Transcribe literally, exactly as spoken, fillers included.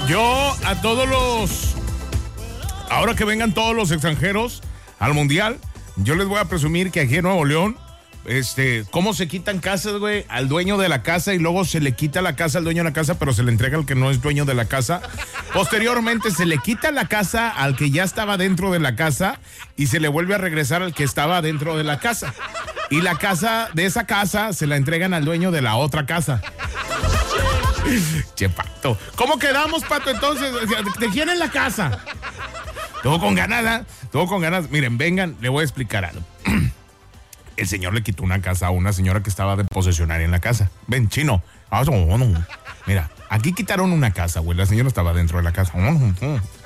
Yo a todos los... Ahora que vengan todos los extranjeros al Mundial, yo les voy a presumir que aquí en Nuevo León, este, cómo se quitan casas, güey, al dueño de la casa y luego se le quita la casa al dueño de la casa, pero se le entrega al que no es dueño de la casa. Posteriormente se le quita la casa al que ya estaba dentro de la casa y se le vuelve a regresar al que estaba dentro de la casa. Y la casa, de esa casa, se la entregan al dueño de la otra casa. Che, Pato. ¿Cómo quedamos, Pato, entonces? ¿De quién es la casa? Todo con ganas, ¿eh? Todo con ganas. Miren, vengan, le voy a explicar algo. El señor le quitó una casa a una señora que estaba de posesionaria en la casa. Ven, chino. Mira, aquí quitaron una casa, güey. La señora estaba dentro de la casa.